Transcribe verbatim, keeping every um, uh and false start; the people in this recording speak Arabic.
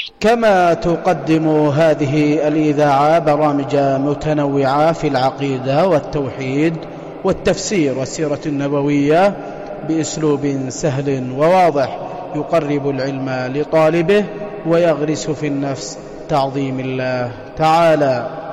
كما تقدم هذه الإذاعة برامج متنوعة في العقيدة والتوحيد والتفسير والسيرة النبوية بأسلوب سهل وواضح يقرب العلم لطالبه ويغرس في النفس تعظيم الله تعالى.